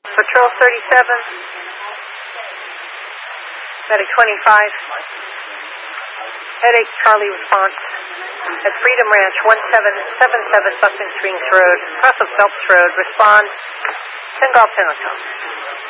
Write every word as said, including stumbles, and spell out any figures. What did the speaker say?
Patrol thirty-seven, Medic twenty-five, Headache Charlie response at Freedom Ranch, one seven seven seven Bucking Springs Road, cross of Phelps Road. Respond, Single Pinnacle.